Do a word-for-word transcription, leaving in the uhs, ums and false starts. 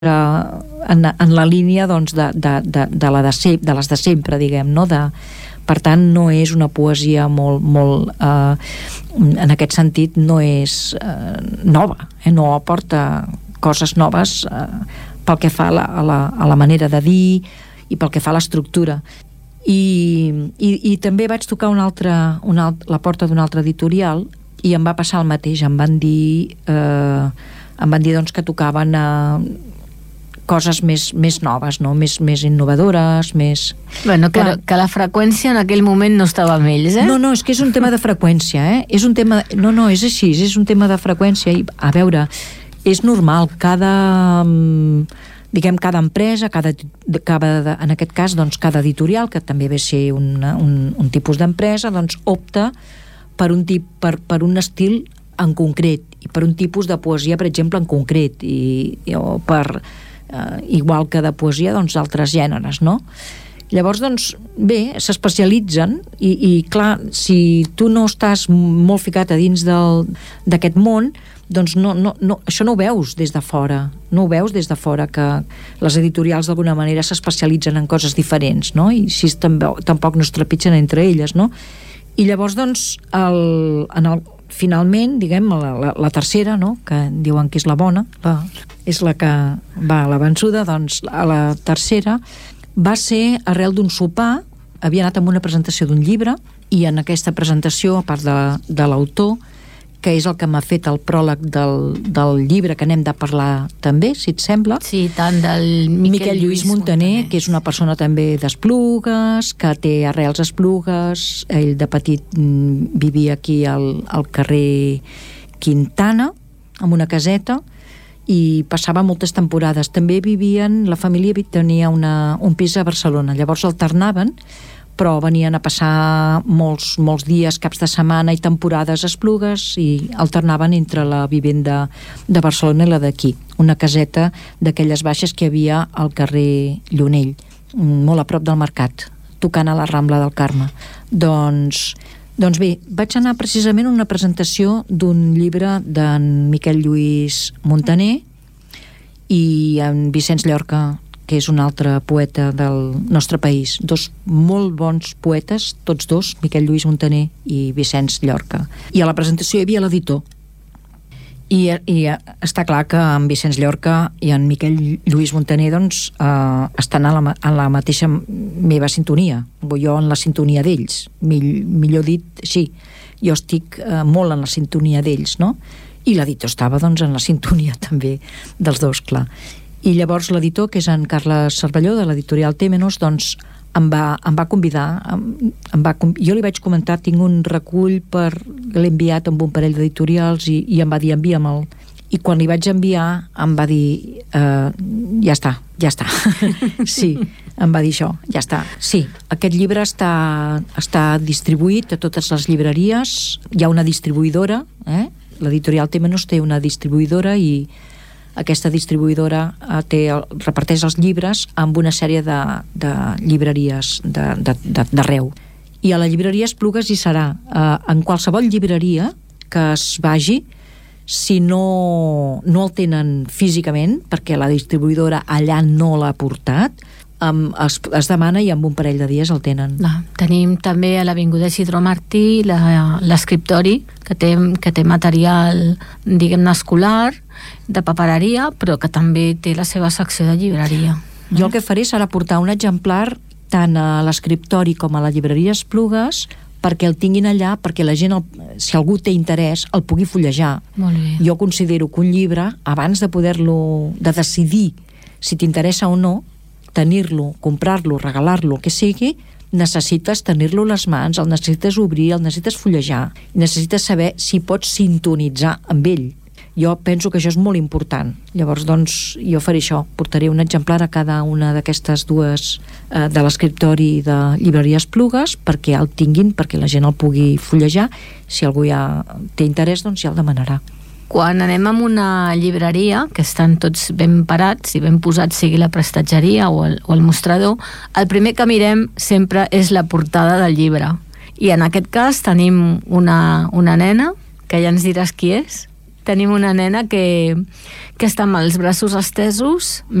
en, en la línia doncs, de, de, de, de, la de, se, de les de sempre, diguem, no? De, per tant, no és una poesia molt, molt eh, en aquest sentit no és eh, nova, eh? No aporta coses noves eh, pel que fa a la, a, la, a la manera de dir i pel que fa a l'estructura. I, i, i també vaig tocar una altra, una, la porta d'una altra editorial i em va passar el mateix, em van dir eh, em van dir doncs, que tocaven eh, coses més, més noves, no? més, més innovadores, més... Bueno, que, que la freqüència en aquell moment no estava amb ells, eh? No, no, és que és un tema de freqüència, eh? És un tema... No, no, és així, és un tema de freqüència i, a veure, és normal, cada... diguem, cada empresa, cada, cada, en aquest cas, doncs, cada editorial, que també ve a ser una, un, un tipus d'empresa, doncs opta per un, tip, per, per un estil en concret i per un tipus de poesia, per exemple, en concret i, i o per... Uh, igual que de poesia, doncs, d'altres gèneres, no? Llavors, doncs, bé, s'especialitzen i, i clar, si tu no estàs molt ficat a dins del, d'aquest món, doncs no, no, no, això no ho veus des de fora, no ho veus des de fora, que les editorials d'alguna manera s'especialitzen en coses diferents, no? I si tampoc, tampoc no es trepitgen entre elles, no? I llavors, doncs, el, en el finalment, diguem, la, la, la tercera, no? Que diuen que és la bona, la, és la que va a la vençuda, doncs a la tercera va ser arrel d'un sopar, havia anat amb una presentació d'un llibre i en aquesta presentació, a part de, de l'autor, que és el que m'ha fet el pròleg del, del llibre que anem de parlar també, si et sembla. Sí, tant, del Miquel, Miquel Lluís Muntaner, Muntaner, que és una persona també d'Esplugues, que té arrels a Esplugues, ell de petit mm, vivia aquí al, al carrer Quintana, amb una caseta, i passava moltes temporades. També vivien, la família tenia una, un pis a Barcelona, llavors alternaven, però venien a passar molts, molts dies, caps de setmana i temporades a Esplugues i alternaven entre la vivenda de Barcelona i la d'aquí, una caseta d'aquelles baixes que hi havia al carrer Llunell, molt a prop del mercat, tocant a la Rambla del Carme. Doncs, doncs bé, vaig anar precisament a una presentació d'un llibre d'en Miquel Lluís Muntaner i en Vicenç Llorca, que és un altre poeta del nostre país. Dos molt bons poetes, tots dos, Miquel Lluís Muntaner i Vicenç Llorca. I a la presentació hi havia l'editor. I, i està clar que en Vicenç Llorca i en Miquel Lluís Muntaner doncs, eh, estan a la, a la mateixa meva sintonia. Jo en la sintonia d'ells. Mill, millor dit, sí, jo estic eh, molt en la sintonia d'ells, no? I l'editor estava doncs, en la sintonia també dels dos, clar. I llavors l'editor, que és en Carles Cervelló de l'editorial Témenos, doncs em va, em va convidar em, em va, jo li vaig comentar, tinc un recull per, l'he enviat amb un parell d'editorials i, i em va dir envia'm-el, i quan li vaig enviar em va dir eh, ja està, ja està sí, em va dir això, ja està, sí, aquest llibre està, està distribuït a totes les llibreries, hi ha una distribuïdora, eh? L'editorial Témenos té una distribuïdora i aquesta distribuïdora eh, té, reparteix els llibres amb una sèrie de, de llibreries d'arreu. I a la llibreria Esplugues hi serà. Eh, en qualsevol llibreria que es vagi, si no, no el tenen físicament, perquè la distribuïdora allà no l'ha portat, Um, es, es demana i en un parell de dies el tenen. No, tenim també a l'Avinguda Isidro Martí l'escriptori que té, que té material, diguem-ne, escolar, de papereria, però que també té la seva secció de llibreria. Jo el que faré serà portar un exemplar tant a l'escriptori com a la llibreria Esplugues perquè el tinguin allà, perquè la gent, el, si algú té interès, el pugui fullejar. Molt bé. Jo considero que un llibre, abans de poder-lo, de decidir si t'interessa o no, tenir-lo, comprar-lo, regalar-lo, el que sigui, necessites tenir-lo a les mans, el necessites obrir, el necessites fullejar, necessites saber si pots sintonitzar amb ell. Jo penso que això és molt important. Llavors, doncs, jo faré això, portaré un exemplar a cada una d'aquestes dues, eh, de l'escriptori i de llibreria Esplugues, perquè el tinguin, perquè la gent el pugui fullejar. Si algú ja té interès, doncs ja el demanarà. Quan anem a una llibreria, que estan tots ben parats i ben posats, sigui la prestatgeria o el, o el mostrador, el primer que mirem sempre és la portada del llibre. I en aquest cas tenim una, una nena, que ja ens diràs qui és. tenim una nena que, que està amb els braços estesos